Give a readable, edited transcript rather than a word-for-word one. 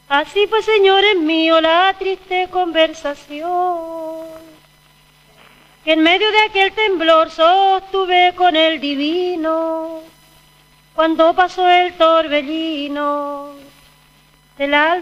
Así fue, señores míos, la triste conversación, que en medio de aquel temblor sostuve con el divino, cuando pasó el torbellino del alba.